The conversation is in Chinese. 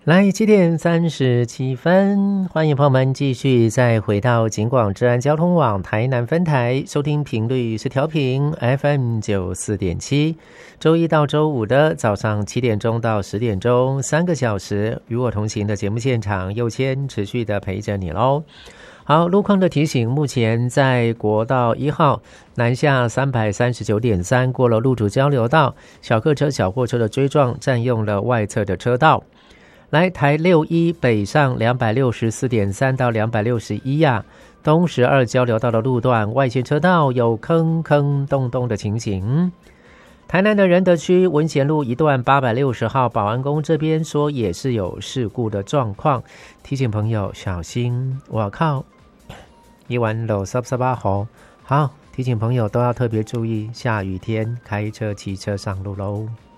来7:37，欢迎朋友们继续再回到警广治安交通网台南分台，收听频率是调频 FM94.7，周一到周五的早上7点钟到10点钟，3个小时与我同行的节目现场，佑谦持续的陪着你咯。好，路况的提醒，目前在国道1号南下339.3过了路主交流道，小客车小货车的追撞占用了外侧的车道。来台61北上264.3到261啊，东12交流道的路段外线车道有坑坑洞洞的情形。台南的仁德区文贤路一段860号保安宫这边说也是有事故的状况，提醒朋友小心。我靠，一晚路38号，好，提醒朋友都要特别注意，下雨天开车骑车上路喽。